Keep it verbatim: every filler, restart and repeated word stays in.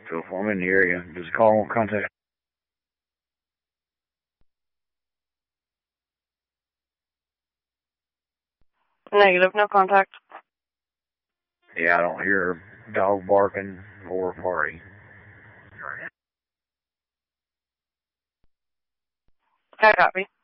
So if I'm in the area, does the call want contact? Negative, no contact. Yeah, I don't hear dog barking or a party. I copy.